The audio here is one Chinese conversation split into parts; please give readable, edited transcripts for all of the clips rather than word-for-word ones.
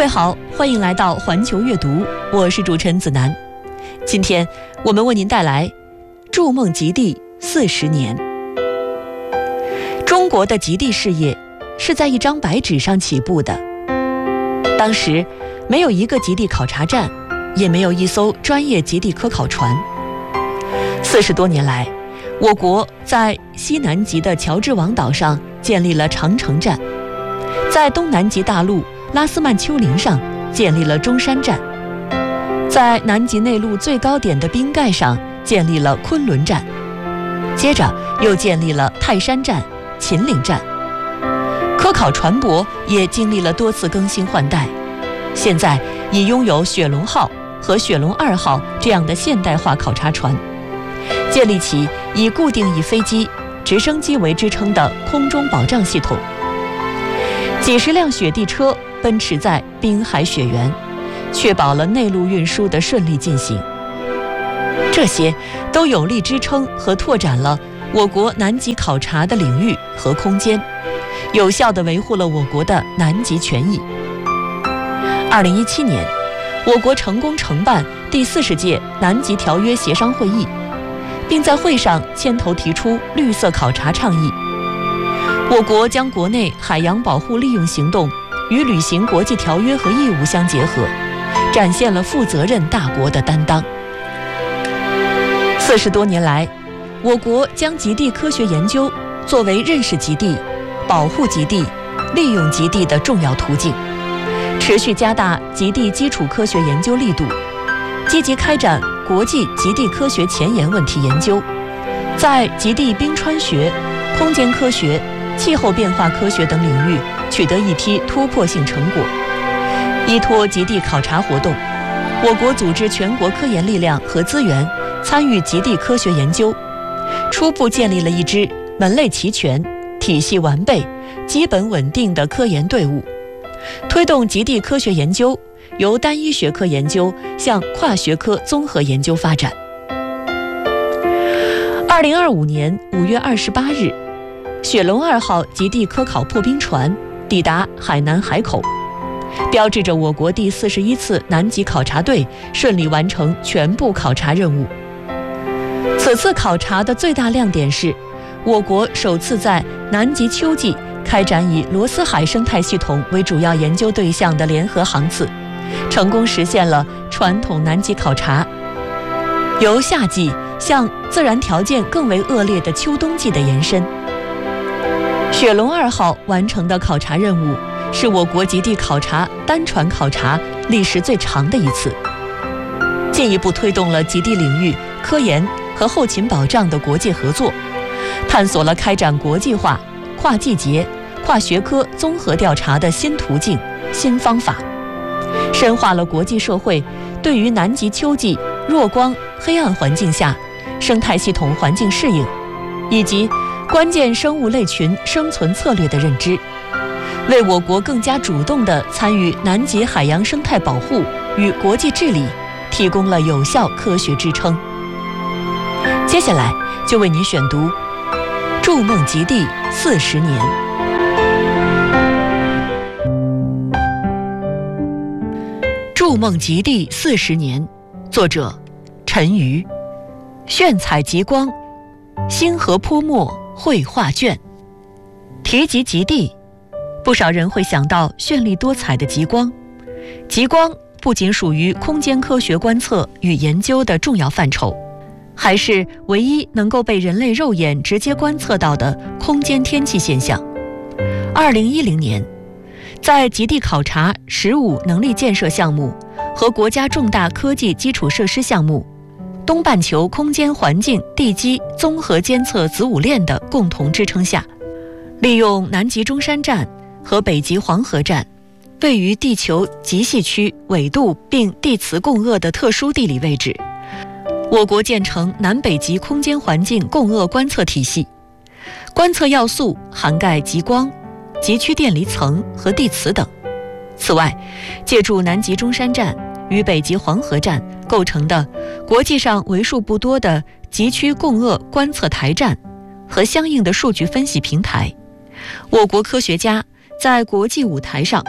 位好，欢迎来到环球阅读，我是主持人子楠。今天我们为您带来筑梦极地40年。中国的极地事业是在一张白纸上起步的，当时没有一个极地考察站，也没有一艘专业极地科考船。40多年来，我国在西南极的乔治王岛上建立了长城站，在东南极大陆拉斯曼丘陵上建立了中山站，在南极内陆最高点的冰盖上建立了昆仑站，接着又建立了泰山站、秦岭站。科考船舶也经历了多次更新换代，现在已拥有雪龙号和雪龙2号这样的现代化考察船，建立起以固定翼飞机、直升机为支撑的空中保障系统。几十辆雪地车奔驰在冰海雪原，确保了内陆运输的顺利进行。这些都有力支撑和拓展了我国南极考察的领域和空间，有效地维护了我国的南极权益。2017年，我国成功承办第40届南极条约协商会议，并在会上牵头提出绿色考察倡议。我国将国内海洋保护利用行动与履行国际条约和义务相结合，展现了负责任大国的担当。40多年来，我国将极地科学研究作为认识极地、保护极地、利用极地的重要途径，持续加大极地基础科学研究力度，积极开展国际极地科学前沿问题研究，在极地冰川学、空间科学、气候变化科学等领域取得一批突破性成果。依托极地考察活动，我国组织全国科研力量和资源参与极地科学研究，初步建立了一支门类齐全、体系完备、基本稳定的科研队伍，推动极地科学研究由单一学科研究向跨学科综合研究发展。2025年5月28日，雪龙2号极地科考破冰船抵达海南海口，标志着我国第41次南极考察队顺利完成全部考察任务。此次考察的最大亮点是，我国首次在南极秋季开展以罗斯海生态系统为主要研究对象的联合航次，成功实现了传统南极考察由夏季向自然条件更为恶劣的秋冬季的延伸。雪龙2号完成的考察任务是我国极地考察单船考察历时最长的一次，进一步推动了极地领域科研和后勤保障的国际合作，探索了开展国际化、跨季节、跨学科综合调查的新途径、新方法，深化了国际社会对于南极秋季弱光、黑暗环境下生态系统环境适应以及关键生物类群生存策略的认知，为我国更加主动地参与南极海洋生态保护与国际治理提供了有效科学支撑。接下来就为您选读《筑梦极地40年》。筑梦极地40年，作者陈瑜。炫彩极光，星河泼墨绘画卷。提及极地，不少人会想到绚丽多彩的极光。极光不仅属于空间科学观测与研究的重要范畴，还是唯一能够被人类肉眼直接观测到的空间天气现象。2010年，在极地考察15能力建设项目和国家重大科技基础设施项目、东半球空间环境地基综合监测子午链的共同支撑下，利用南极中山站和北极黄河站位于地球极细区纬度并地磁共轭的特殊地理位置，我国建成南北极空间环境共轭观测体系，观测要素涵盖极光、极区电离层和地磁等。此外，借助南极中山站与北极黄河站构成的国际上为数不多的极区共轭观测台站和相应的数据分析平台，我国科学家在国际舞台上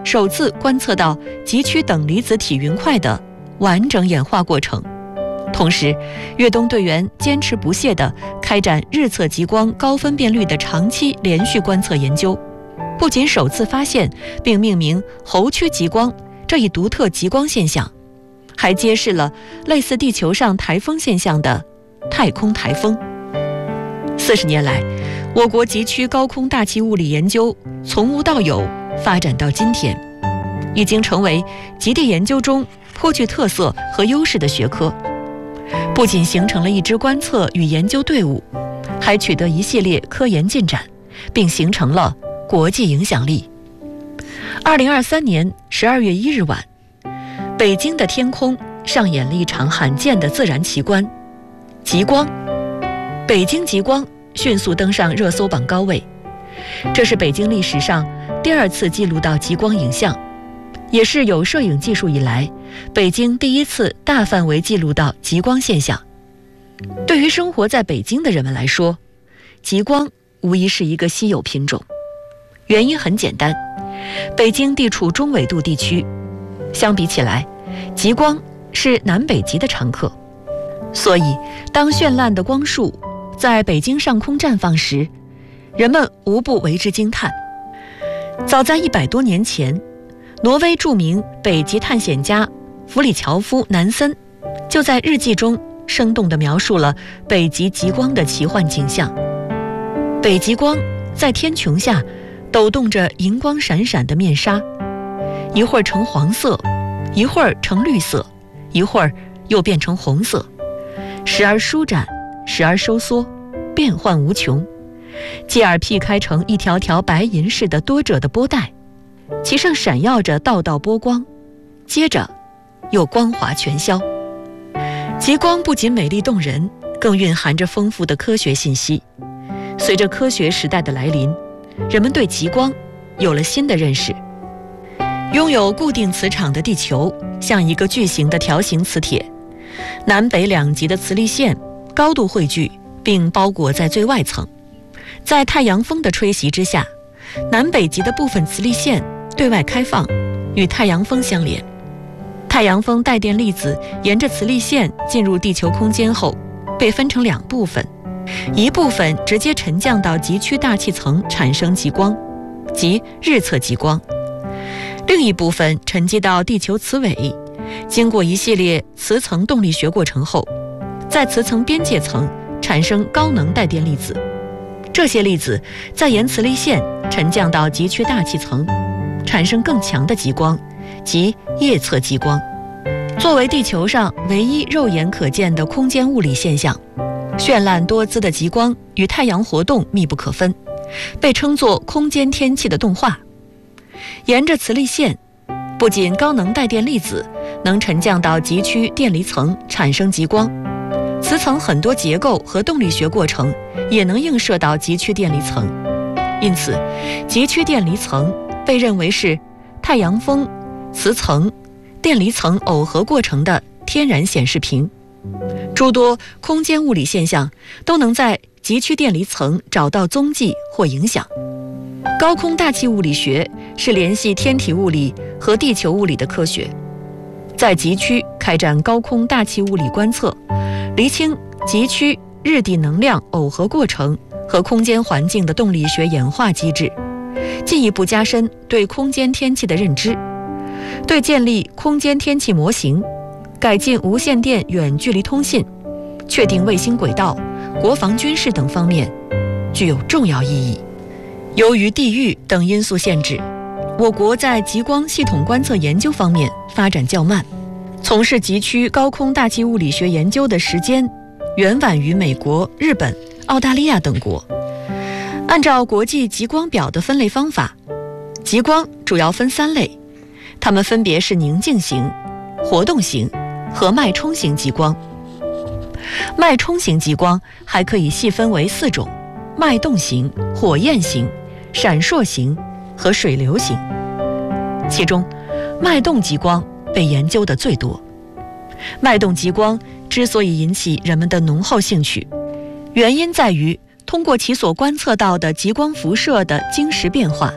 首次观测到极区等离子体云块的完整演化过程。同时，粤东队员坚持不懈地开展日测极光高分辨率的长期连续观测研究，不仅首次发现并命名猴区极光这一独特极光现象，还揭示了类似地球上台风现象的太空台风。40年来，我国极区高空大气物理研究从无到有发展到今天，已经成为极地研究中颇具特色和优势的学科。不仅形成了一支观测与研究队伍，还取得一系列科研进展，并形成了国际影响力。2023年12月1日晚，北京的天空上演了一场罕见的自然奇观——极光。北京极光迅速登上热搜榜高位，这是北京历史上第2次记录到极光影像，也是有摄影技术以来北京第1次大范围记录到极光现象。对于生活在北京的人们来说，极光无疑是一个稀有品种。原因很简单，北京地处中纬度地区，相比起来，极光是南北极的常客，所以当绚烂的光束在北京上空绽放时，人们无不为之惊叹。早在100多年前，挪威著名北极探险家弗里乔夫·南森就在日记中生动地描述了北极极光的奇幻景象。北极光在天穹下抖动着银光闪闪的面纱，一会儿呈黄色，一会儿呈绿色，一会儿又变成红色，时而舒展，时而收缩，变幻无穷，继而劈开成一条条白银似的多褶的波带，其上闪耀着道道波光，接着又光华全消。极光不仅美丽动人，更蕴含着丰富的科学信息。随着科学时代的来临，人们对极光有了新的认识。拥有固定磁场的地球像一个巨型的条形磁铁，南北两极的磁力线高度汇聚并包裹在最外层，在太阳风的吹袭之下，南北极的部分磁力线对外开放，与太阳风相连。太阳风带电粒子沿着磁力线进入地球空间后，被分成2部分，一部分直接沉降到极区大气层产生极光，即日测极光；另一部分沉积到地球磁尾，经过一系列磁层动力学过程后，在磁层边界层产生高能带电粒子。这些粒子再沿磁力线沉降到极区大气层，产生更强的极光，即夜测极光。作为地球上唯一肉眼可见的空间物理现象，绚烂多姿的极光与太阳活动密不可分，被称作空间天气的动画。沿着磁力线，不仅高能带电粒子能沉降到极区电离层产生极光，磁层很多结构和动力学过程也能映射到极区电离层。因此，极区电离层被认为是太阳风、磁层、电离层耦合过程的天然显示屏。诸多空间物理现象都能在极区电离层找到踪迹或影响。高空大气物理学是联系天体物理和地球物理的科学，在极区开展高空大气物理观测，厘清极区日地能量耦合过程和空间环境的动力学演化机制，进一步加深对空间天气的认知，对建立空间天气模型、改进无线电远距离通信、确定卫星轨道、国防军事等方面具有重要意义。由于地域等因素限制，我国在极光系统观测研究方面发展较慢，从事极区高空大气物理学研究的时间远晚于美国、日本、澳大利亚等国。按照国际极光表的分类方法，极光主要分3类，它们分别是宁静型、活动型和脉冲型极光。脉冲型极光还可以细分为4种：脉动型、火焰型、闪烁型和水流型。其中，脉动极光被研究的最多。脉动极光之所以引起人们的浓厚兴趣，原因在于通过其所观测到的极光辐射的晶石变化，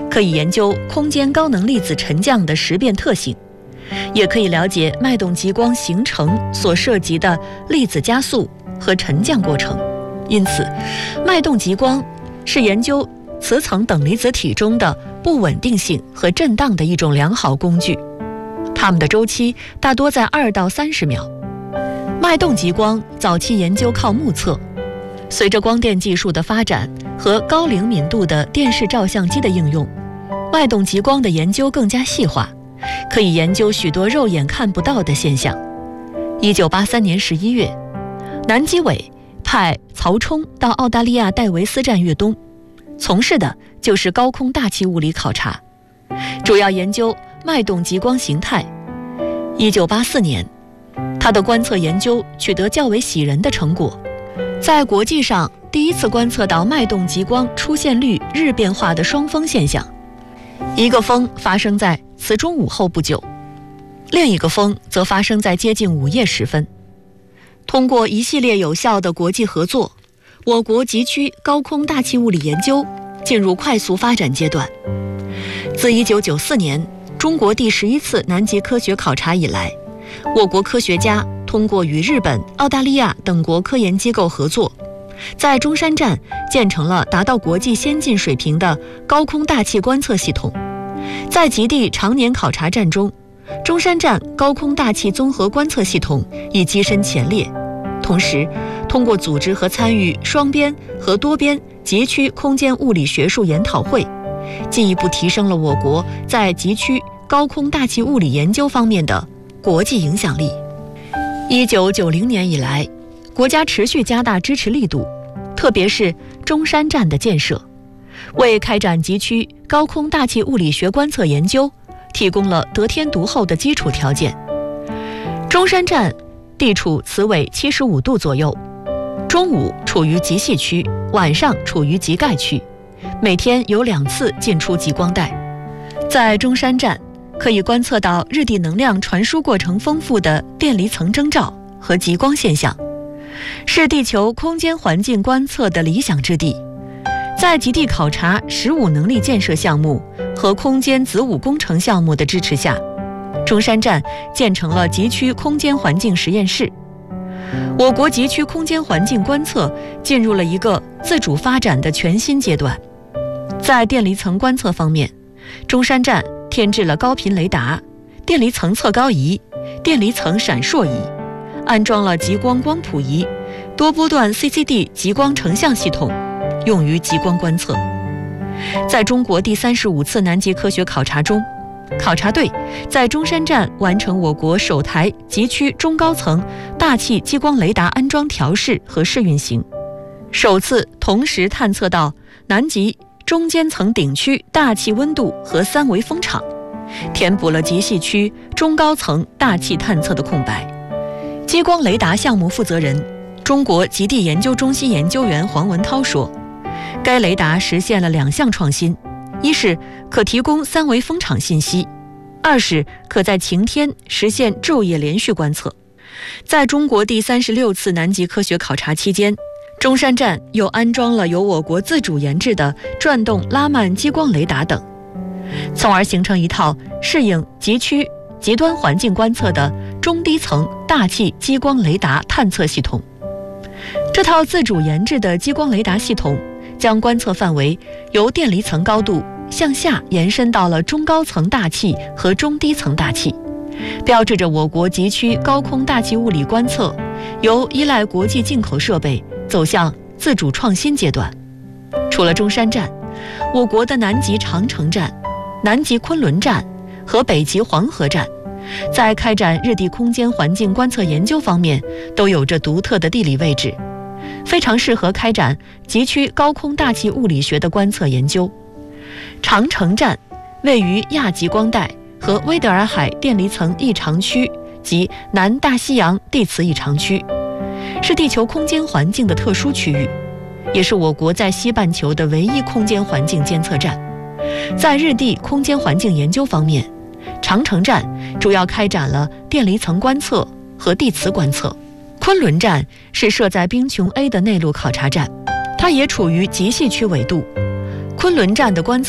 可以研究空间高能粒子沉降的识变特性，也可以了解脉动极光形成所涉及的粒子加速和沉降过程。因此，脉动极光是研究磁层等离子体中的不稳定性和震荡的一种良好工具。它们的周期大多在2到30秒。脉动极光早期研究靠目测，随着光电技术的发展和高灵敏度的电视照相机的应用，脉动极光的研究更加细化，可以研究许多肉眼看不到的现象。1983年11月，南极委派曹冲到澳大利亚戴维斯站越冬，从事的就是高空大气物理考察，主要研究脉动极光形态。1984年，他的观测研究取得较为喜人的成果，在国际上第一次观测到脉动极光出现率日变化的双峰现象。一个峰发生在次中午后不久，另一个峰则发生在接近午夜时分。通过一系列有效的国际合作，我国极区高空大气物理研究进入快速发展阶段。自1994年中国第11次南极科学考察以来，我国科学家通过与日本、澳大利亚等国科研机构合作，在中山站建成了达到国际先进水平的高空大气观测系统。在极地常年考察站中，中山站高空大气综合观测系统已跻身前列。同时，通过组织和参与双边和多边极区空间物理学术研讨会，进一步提升了我国在极区高空大气物理研究方面的国际影响力。1990年以来，国家持续加大支持力度，特别是中山站的建设，为开展极区高空大气物理学观测研究提供了得天独厚的基础条件。中山站地处磁纬75度左右，中午处于极细区，晚上处于极盖区，每天有2次进出极光带。在中山站可以观测到日地能量传输过程丰富的电离层征兆和极光现象，是地球空间环境观测的理想之地。在极地考察15能力建设项目和空间子午工程项目的支持下，中山站建成了极区空间环境实验室。我国极区空间环境观测进入了一个自主发展的全新阶段。在电离层观测方面，中山站添置了高频雷达、电离层测高仪、电离层闪烁仪，安装了极光光谱仪、多波段 CCD 极光成像系统，用于极光观测。在中国第35次南极科学考察中，考察队在中山站完成我国首台极区中高层大气激光雷达安装调试和试运行，首次同时探测到南极中间层顶区大气温度和3维风场，填补了极细区中高层大气探测的空白。激光雷达项目负责人、中国极地研究中心研究员黄文涛说，该雷达实现了2项创新，一是可提供3维风场信息，二是可在晴天实现昼夜连续观测。在中国第36次南极科学考察期间，中山站又安装了由我国自主研制的转动拉曼激光雷达等，从而形成一套适应极区极端环境观测的中低层大气激光雷达探测系统。这套自主研制的激光雷达系统将观测范围由电离层高度向下延伸到了中高层大气和中低层大气，标志着我国极区高空大气物理观测由依赖国际进口设备走向自主创新阶段。除了中山站，我国的南极长城站、南极昆仑站和北极黄河站在开展日地空间环境观测研究方面都有着独特的地理位置，非常适合开展极区高空大气物理学的观测研究。长城站位于亚极光带和威德尔海电离层异常区及南大西洋地磁异常区，是地球空间环境的特殊区域，也是我国在西半球的唯一空间环境监测站。在日地空间环境研究方面，长城站主要开展了电离层观测和地磁观测。昆仑站是设在冰琼 A 的内陆考察站，它也处于极细区纬度。昆仑站的观测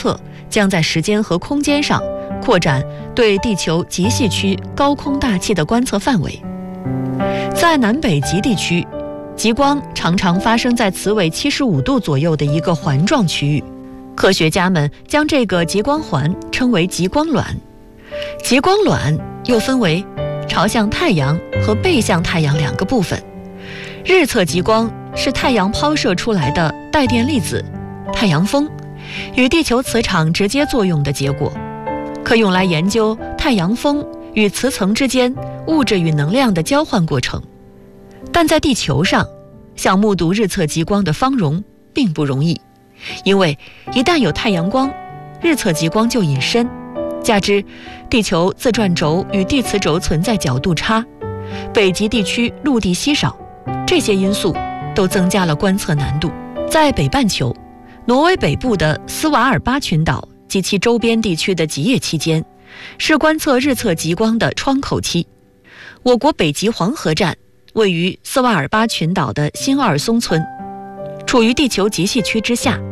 将在时间和空间上扩展对地球极细区高空大气的观测范围。在南北极地区，极光常常发生在磁纬75度左右的一个环状区域，科学家们将这个极光环称为极光卵。极光卵又分为朝向太阳和背向太阳两个部分。日测极光是太阳抛射出来的带电粒子太阳风与地球磁场直接作用的结果，可用来研究太阳风与磁层之间物质与能量的交换过程。但在地球上，想目睹日测极光的芳容并不容易，因为一旦有太阳光，日测极光就隐身，加之地球自转轴与地磁轴存在角度差，北极地区陆地稀少，这些因素都增加了观测难度。在北半球，挪威北部的斯瓦尔巴群岛及其周边地区的极夜期间，是观测日测极光的窗口期。我国北极黄河站位于斯瓦尔巴群岛的新奥尔松村，处于地球极细区之下。